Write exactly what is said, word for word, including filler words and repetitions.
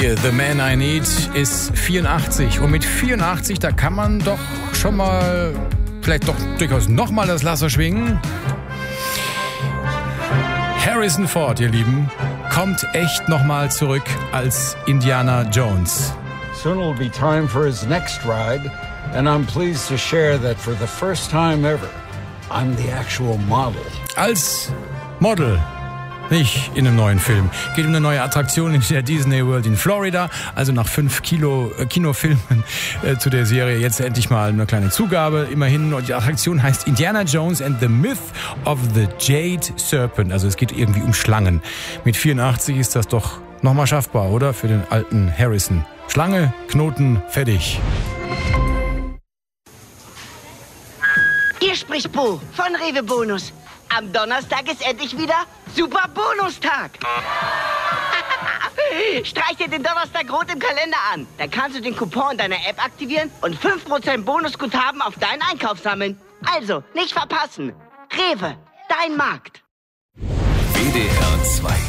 Hier, The Man I Need, ist vierundachtzig. Und mit vierundachtzig, da kann man doch schon mal, vielleicht doch durchaus nochmal das Lasso schwingen. Harrison Ford, ihr Lieben, kommt echt nochmal zurück als Indiana Jones. Soon will be time for his next ride, and I'm pleased to share that for the first time ever, I'm the actual model. Als Model. Nicht in einem neuen Film. Geht um eine neue Attraktion in der Disney World in Florida. Also nach fünf Kilo äh, Kinofilmen äh, zu der Serie jetzt endlich mal eine kleine Zugabe. Immerhin. Und die Attraktion heißt Indiana Jones and the Myth of the Jade Serpent. Also es geht irgendwie um Schlangen. Mit vierundachtzig ist das doch nochmal schaffbar, oder? Für den alten Harrison. Schlange, Knoten, fertig. Hier spricht Bo von Rewe Bonus. Am Donnerstag ist endlich wieder Super Bonustag. Streich dir den Donnerstag rot im Kalender an. Dann kannst du den Coupon in deiner App aktivieren und fünf Prozent Bonusguthaben auf deinen Einkauf sammeln. Also, nicht verpassen. Rewe, dein Markt. W D R zwei